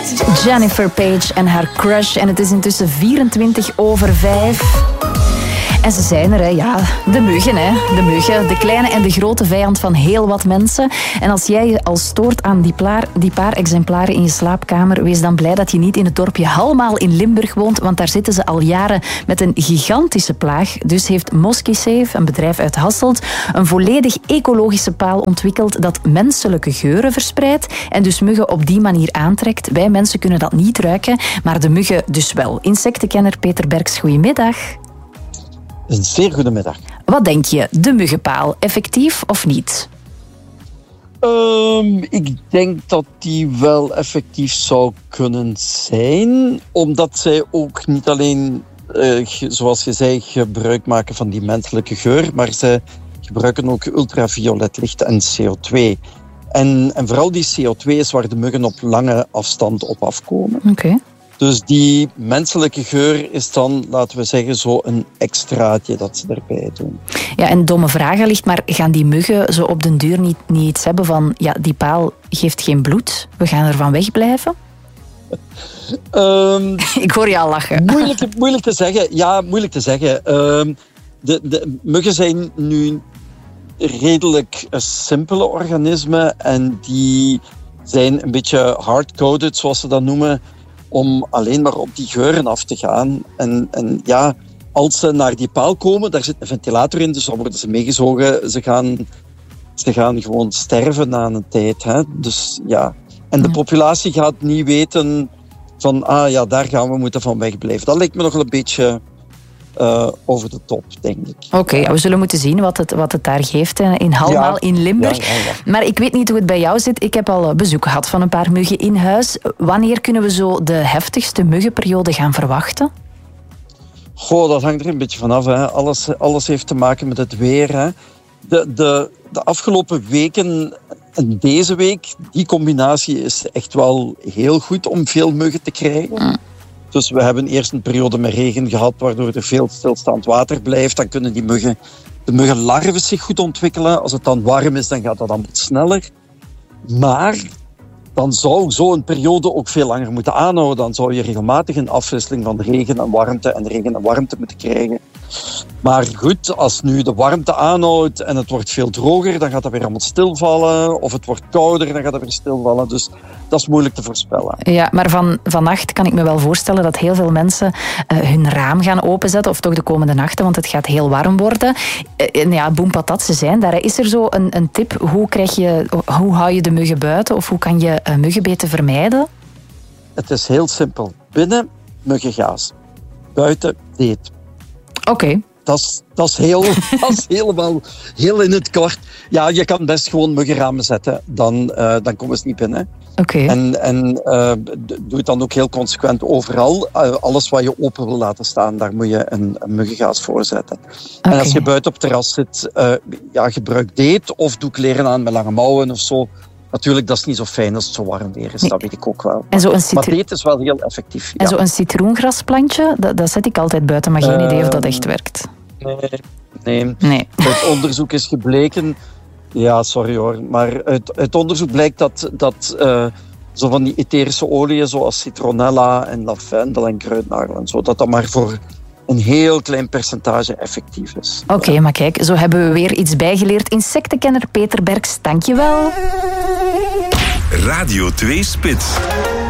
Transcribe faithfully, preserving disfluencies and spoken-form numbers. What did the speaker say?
Jennifer Page en haar crush. En het is intussen vierentwintig over vijf. En ze zijn er, hè. Ja, de muggen, hè. De muggen, de kleine en de grote vijand van heel wat mensen. En als jij je al stoort aan die, plaar, die paar exemplaren in je slaapkamer, wees dan blij dat je niet in het dorpje Halmaal in Limburg woont, want daar zitten ze al jaren met een gigantische plaag. Dus heeft Moskysafe, een bedrijf uit Hasselt, een volledig ecologische paal ontwikkeld dat menselijke geuren verspreidt en dus muggen op die manier aantrekt. Wij mensen kunnen dat niet ruiken, maar de muggen dus wel. Insectenkenner Peter Berks, goedemiddag. Een zeer goede middag. Wat denk je, de muggenpaal, effectief of niet? Um, ik denk dat die wel effectief zou kunnen zijn, omdat zij ook niet alleen, uh, zoals je zei, gebruik maken van die menselijke geur, maar zij gebruiken ook ultraviolet licht en C O twee. En, en vooral die C O twee is waar de muggen op lange afstand op afkomen. Oké. Okay. Dus die menselijke geur is dan, laten we zeggen, zo een extraatje dat ze erbij doen. Ja, en domme vraag ligt, maar gaan die muggen zo op den duur niet, niet iets hebben van, ja, die paal geeft geen bloed, we gaan ervan wegblijven? um, Ik hoor je al lachen. Moeilijk, moeilijk te zeggen. Ja, moeilijk te zeggen. Um, de, de muggen zijn nu redelijk simpele organismen en die zijn een beetje hard-coded, zoals ze dat noemen, om alleen maar op die geuren af te gaan. En, en ja, als ze naar die paal komen, daar zit een ventilator in, dus dan worden ze meegezogen. Ze gaan, ze gaan gewoon sterven na een tijd. Hè? Dus ja. En de populatie gaat niet weten van, ah ja, daar gaan we moeten van wegblijven. Dat lijkt me nog een beetje uh, over de top, denk ik. Oké, okay, ja, we zullen moeten zien wat het, wat het daar geeft in Halmaal, ja, in Limburg. Ja, ja, ja. Maar ik weet niet hoe het bij jou zit. Ik heb al bezoek gehad van een paar muggen in huis. Wanneer kunnen we zo de heftigste muggenperiode gaan verwachten? Goh, dat hangt er een beetje vanaf. Hè. Alles, alles heeft te maken met het weer. Hè. De, de, de afgelopen weken en deze week, die combinatie is echt wel heel goed om veel muggen te krijgen. Mm. Dus we hebben eerst een periode met regen gehad, waardoor er veel stilstaand water blijft. Dan kunnen die muggen, de muggenlarven zich goed ontwikkelen. Als het dan warm is, dan gaat dat dan wat sneller. Maar dan zou zo'n periode ook veel langer moeten aanhouden. Dan zou je regelmatig een afwisseling van regen en warmte en regen en warmte moeten krijgen. Maar goed, als nu de warmte aanhoudt en het wordt veel droger, dan gaat dat weer allemaal stilvallen. Of het wordt kouder, dan gaat het weer stilvallen. Dus dat is moeilijk te voorspellen. Ja, maar van, vannacht kan ik me wel voorstellen dat heel veel mensen uh, hun raam gaan openzetten. Of toch de komende nachten, want het gaat heel warm worden. Uh, en ja, boem patat, ze zijn daar. Is er zo een, een tip? Hoe, krijg je, hoe hou je de muggen buiten? Of hoe kan je uh, muggenbeten vermijden? Het is heel simpel. Binnen, muggengaas. Buiten, deet. Oké. Okay. Dat is, dat, is heel, dat is helemaal heel in het kort. Ja, je kan best gewoon muggenramen zetten. Dan, uh, dan komen ze niet binnen. Oké. Okay. En, en uh, doe het dan ook heel consequent overal. Uh, alles wat je open wil laten staan, daar moet je een, een muggengaas voor zetten. Okay. En als je buiten op het terras zit, uh, ja, gebruik deet of doe kleren aan met lange mouwen of zo. Natuurlijk, dat is niet zo fijn als het zo warm weer is, nee. Dat weet ik ook wel. En zo een citro- maar deet is wel heel effectief. En ja. zo'n citroengrasplantje, dat, dat zet ik altijd buiten, maar geen uh, idee of dat echt werkt. Nee, nee. nee. Uit onderzoek is gebleken... Ja, sorry hoor, maar uit, uit onderzoek blijkt dat, dat uh, zo van die etherische oliën, zoals citronella en lavendel en kruidnagel en zo, dat dat maar voor een heel klein percentage effectief is. Oké, okay, ja. Maar kijk, zo hebben we weer iets bijgeleerd. Insectenkenner Peter Berks, dank je wel. Radio twee Spits.